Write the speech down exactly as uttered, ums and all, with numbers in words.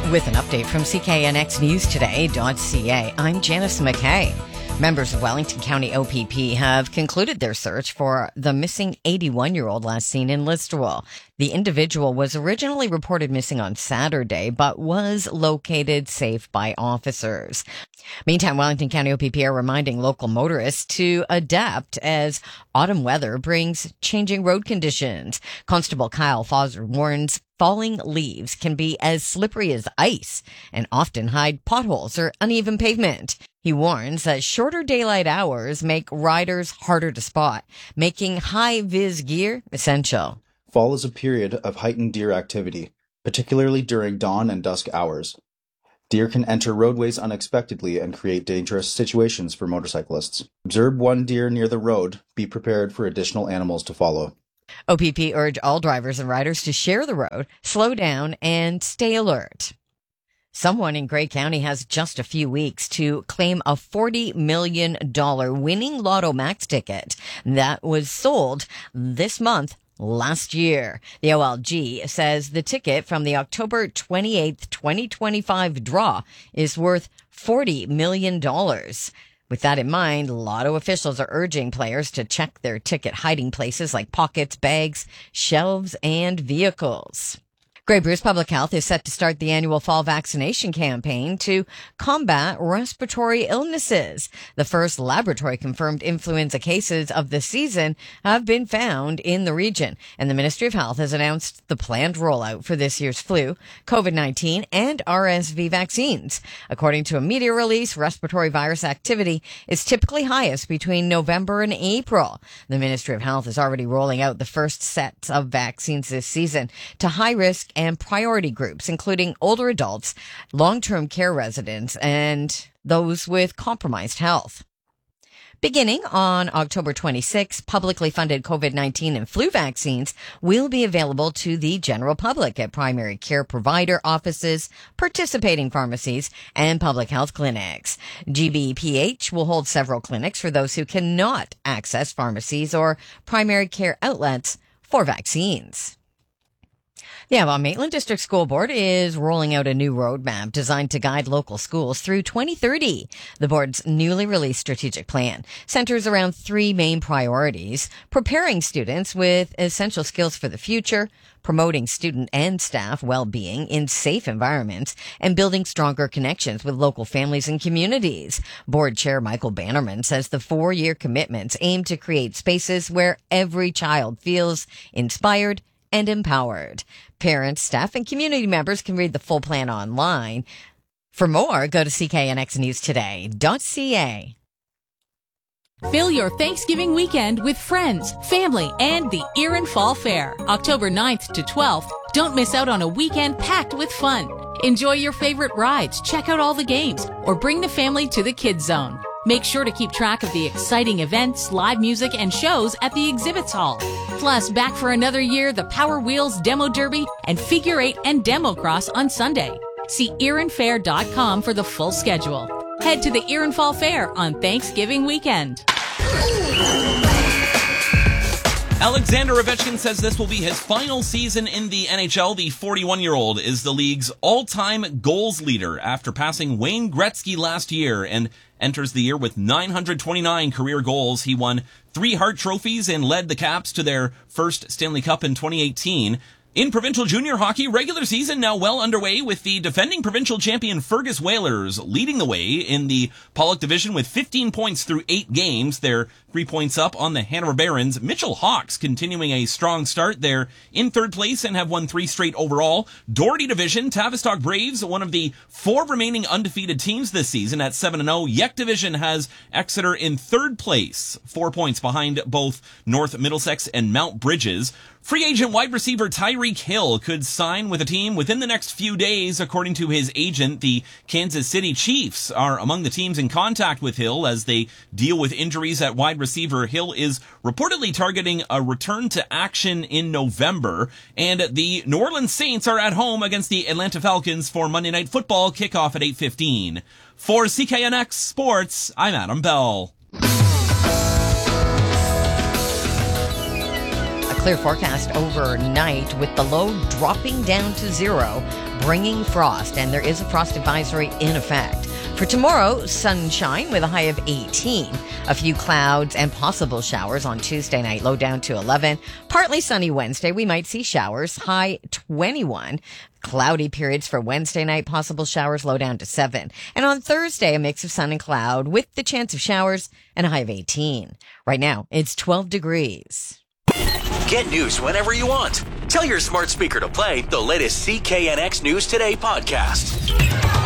With an update from C K N X News Today dot C A, I'm Janice McKay. Members of Wellington County O P P have concluded their search for the missing eighty-one-year-old last seen in Listowel. The individual was originally reported missing on Saturday, but was located safe by officers. Meantime, Wellington County O P P are reminding local motorists to adapt as autumn weather brings changing road conditions. Constable Kyle Foster warns falling leaves can be as slippery as ice and often hide potholes or uneven pavement. He warns that shorter daylight hours make riders harder to spot, making high-vis gear essential. Fall is a period of heightened deer activity, particularly during dawn and dusk hours. Deer can enter roadways unexpectedly and create dangerous situations for motorcyclists. Observe one deer near the road. Be prepared for additional animals to follow. O P P urge all drivers and riders to share the road, slow down, and stay alert. Someone in Grey County has just a few weeks to claim a forty million dollars winning Lotto Max ticket that was sold this month last year. The O L G says the ticket from the October twenty-eighth, twenty twenty-five draw is worth forty million dollars. With that in mind, Lotto officials are urging players to check their ticket hiding places like pockets, bags, shelves, and vehicles. Grey Bruce Public Health is set to start the annual fall vaccination campaign to combat respiratory illnesses. The first laboratory-confirmed influenza cases of the season have been found in the region, and the Ministry of Health has announced the planned rollout for this year's flu, COVID nineteen, and R S V vaccines. According to a media release, respiratory virus activity is typically highest between November and April. The Ministry of Health is already rolling out the first sets of vaccines this season to high-risk and priority groups, including older adults, long-term care residents, and those with compromised health. Beginning on October twenty-sixth, publicly funded COVID nineteen and flu vaccines will be available to the general public at primary care provider offices, participating pharmacies, and public health clinics. G B P H will hold several clinics for those who cannot access pharmacies or primary care outlets for vaccines. The Avon-Maitland District School Board is rolling out a new roadmap designed to guide local schools through twenty thirty. The board's newly released strategic plan centers around three main priorities: preparing students with essential skills for the future, promoting student and staff well-being in safe environments, and building stronger connections with local families and communities. Board Chair Michael Bannerman says the four-year commitments aim to create spaces where every child feels inspired and empowered. Parents, staff, and community members can read the full plan online. For more, go to C K N X News Today dot C A. Fill your Thanksgiving weekend with friends, family, and the Erin Fall Fair. October ninth to twelfth. Don't miss out on a weekend packed with fun. Enjoy your favorite rides, check out all the games, or bring the family to the Kids Zone. Make sure to keep track of the exciting events, live music, and shows at the exhibits hall. Plus, back for another year, the Power Wheels Demo Derby and Figure Eight and Demo Cross on Sunday. See erin fair dot com for the full schedule. Head to the Erin Fall Fair on Thanksgiving weekend. Alexander Ovechkin says this will be his final season in the N H L. The forty-one-year-old is the league's all-time goals leader after passing Wayne Gretzky last year and enters the year with nine hundred twenty-nine career goals. He won three Hart trophies and led the Caps to their first Stanley Cup in twenty eighteen. In provincial junior hockey, regular season now well underway with the defending provincial champion Fergus Whalers leading the way in the Pollock division with fifteen points through eight games. They're three points up on the Hanover Barons. Mitchell Hawks continuing a strong start. They're in third place and have won three straight overall. Doherty division, Tavistock Braves, one of the four remaining undefeated teams this season at seven and oh. Yek division has Exeter in third place, four points behind both North Middlesex and Mount Bridges. Free agent wide receiver Tyreek Hill could sign with a team within the next few days, according to his agent. The Kansas City Chiefs are among the teams in contact with Hill as they deal with injuries at wide receiver. Hill is reportedly targeting a return to action in November, and the New Orleans Saints are at home against the Atlanta Falcons for Monday Night Football, kickoff at eight fifteen. For C K N X Sports, I'm Adam Bell. clear forecast overnight with the low dropping down to zero, bringing frost, and there is a frost advisory in effect. For tomorrow, sunshine with a high of eighteen. A few clouds and possible showers on Tuesday night, low down to eleven. Partly sunny Wednesday, we might see showers, high twenty-one. Cloudy periods for Wednesday night, possible showers, low down to seven. And on Thursday, a mix of sun and cloud with the chance of showers and a high of eighteen. Right now, it's twelve degrees. Get news whenever you want. Tell your smart speaker to play the latest C K N X News Today podcast.